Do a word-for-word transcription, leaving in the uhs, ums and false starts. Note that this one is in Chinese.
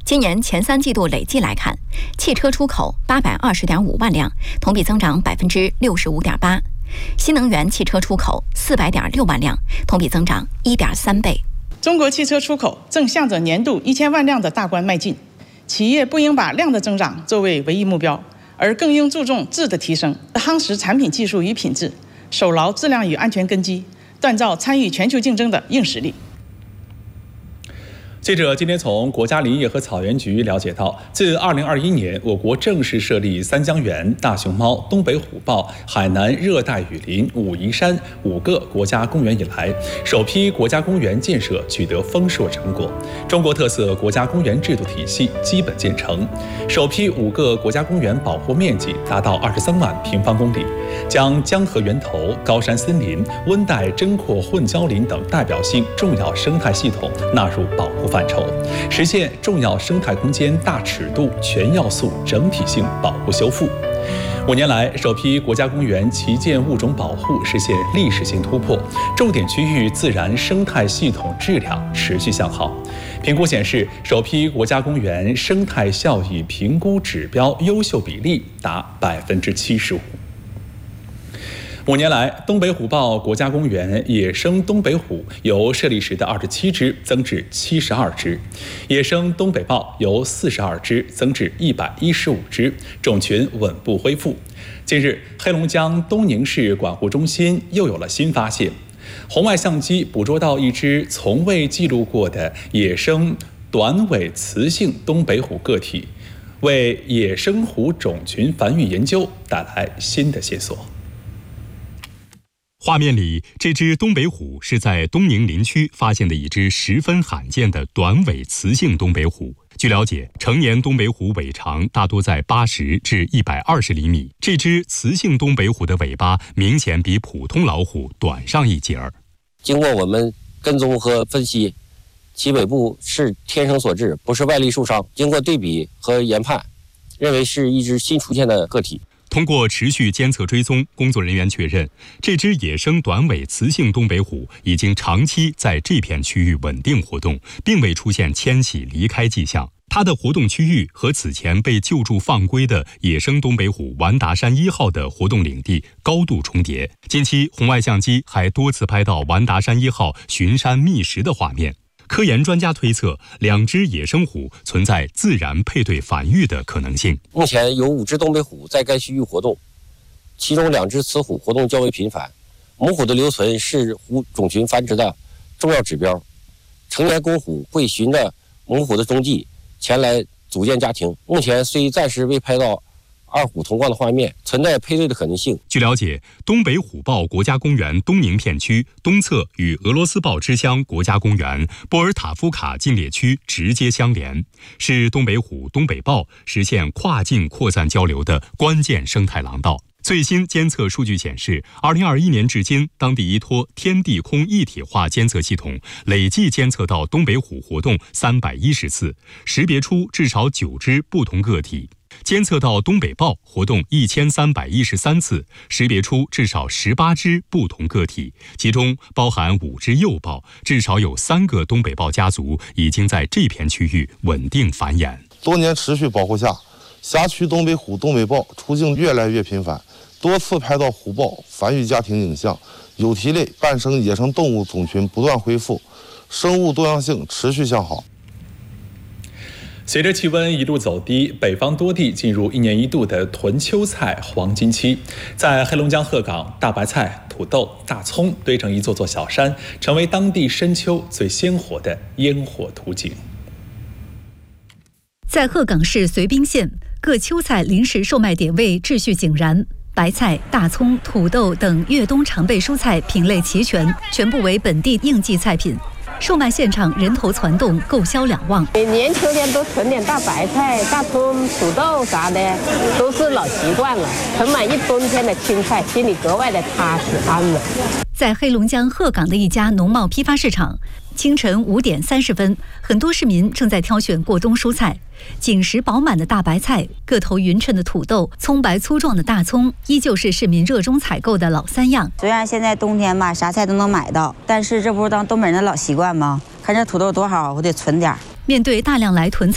今年前三季度累计来看，汽车出口八百二十点五万辆，同比增长百分之六十五点八；新能源汽车出口四百点六万辆，同比增长一点三倍。 中国汽车出口正向着年度一千万辆的大关迈进，企业不应把量的增长作为唯一目标，而更应注重质的提升，夯实产品技术与品质，守牢质量与安全根基，锻造参与全球竞争的硬实力。 记者今天从国家林业和草原局了解到，自二零二一年我国正式设立三江源、大熊猫、东北虎豹、海南热带雨林、武夷山五个国家公园以来，首批国家公园建设取得丰硕成果，中国特色国家公园制度体系基本建成，首批五个国家公园保护面积达到二十三万平方公里，将江河源头、高山森林、温带针阔混交林等代表性重要生态系统纳入保护范畴，实现重要生态空间大尺度、全要素整体性保护修复。五年来，首批国家公园旗舰物种保护实现历史性突破，重点区域自然生态系统质量持续向好。评估显示，首批国家公园生态效益评估指标优秀比例达百分之七十五。五年来，东北虎豹国家公园野生东北虎由设立时的二十七只增至七十二只，野生东北豹由四十二只增至一百一十五只，种群稳步恢复。近日，黑龙江东宁市管护中心又有了新发现，红外相机捕捉到一只从未记录过的野生短尾雌性东北虎个体，为野生虎种群繁育研究带来新的线索。 画面里，这只东北虎是在东宁林区发现的一只十分罕见的短尾雌性东北虎。据了解，成年东北虎尾长大多在八十至一百二十厘米，这只雌性东北虎的尾巴明显比普通老虎短上一截儿。 经过我们跟踪和分析，其尾部是天生所致，不是外力受伤。经过对比和研判，认为是一只新出现的个体。 通过持续监测追踪，工作人员确认，这只野生短尾雌性东北虎已经长期在这片区域稳定活动，并未出现迁徙离开迹象。它的活动区域和此前被救助放归的野生东北虎完达山一号的活动领地高度重叠。近期，红外相机还多次拍到完达山一号巡山觅食的画面。科研专家推测，两只野生虎存在自然配对繁育的可能性。 目前有五只东北虎在该区域活动，其中两只雌虎活动较为频繁。母虎的留存是虎种群繁殖的重要指标。成年公虎会循着母虎的踪迹前来组建家庭。目前虽暂时未拍到二虎同框的画面，存在配对的可能性。 据了解，东北虎豹国家公园东宁片区东侧与俄罗斯豹之乡国家公园波尔塔夫卡禁猎区直接相连，是东北虎、东北豹实现跨境扩散交流的关键生态廊道。最新监测数据显示，二零二一年至今，当地依托天地空一体化监测系统，累计监测到东北虎活动三百一十次，识别出至少九只不同个体。监测到东北豹活动一千三百一十三次，识别出至少十八只不同个体，其中包含五只幼豹，至少有三个东北豹家族已经在这片区域稳定繁衍。 多年持续保护下，辖区东北虎、东北豹出境越来越频繁，多次拍到虎豹繁育家庭影像，有蹄类半生野生动物种群不断恢复，生物多样性持续向好。 随着气温一路走低，北方多地进入一年一度的囤秋菜黄金期。在黑龙江鹤岗，大白菜、土豆、大葱堆成一座座小山，成为当地深秋最鲜活的烟火图景。 在鹤岗市绥滨县，各秋菜临时售卖点位秩序井然，白菜、大葱、土豆等越冬常备蔬菜品类齐全，全部为本地应季菜品。售卖现场人头攒动，购销两旺。 每年秋天都囤点大白菜、大葱、土豆啥的，都是老习惯了。囤满一冬天的青菜，心里格外的踏实安稳。 在黑龙江鹤岗的一家农贸批发市场，清晨五点三十分，很多市民正在挑选过冬蔬菜。紧实饱满的大白菜，个头匀称的土豆，葱白粗壮的大葱，依旧是市民热衷采购的老三样。 虽然现在冬天吧，啥菜都能买到，但是这不是当东北人的老习惯吗？看这土豆多好，我得存点。 面对大量来囤